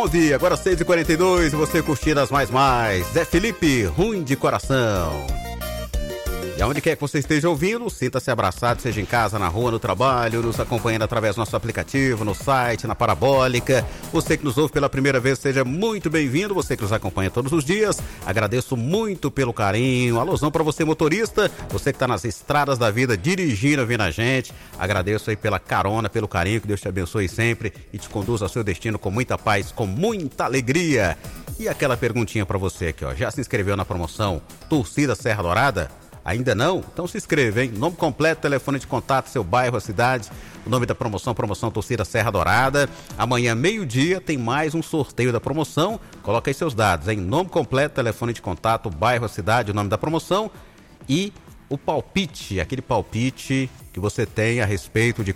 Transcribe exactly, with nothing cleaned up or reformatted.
nove, agora seis e quarenta e dois, e você curtindo as mais mais. Zé Felipe, ruim de coração. E aonde quer que você esteja ouvindo, sinta-se abraçado, seja em casa, na rua, no trabalho, nos acompanhando através do nosso aplicativo, no site, na Parabólica. Você que nos ouve pela primeira vez, seja muito bem-vindo. Você que nos acompanha todos os dias, agradeço muito pelo carinho. Alôzão para você, motorista, você que está nas estradas da vida, dirigindo, ouvindo a gente. Agradeço aí pela carona, pelo carinho, que Deus te abençoe sempre e te conduza ao seu destino com muita paz, com muita alegria. E aquela perguntinha para você aqui, ó, já se inscreveu na promoção Torcida Serra Dourada? Ainda não? Então se inscreva, hein? Nome completo, telefone de contato, seu bairro, a cidade, o nome da promoção, promoção Torcida Serra Dourada. Amanhã, meio-dia, tem mais um sorteio da promoção. Coloca aí seus dados, hein? Nome completo, telefone de contato, bairro, a cidade, o nome da promoção e o palpite, aquele palpite que você tem a respeito de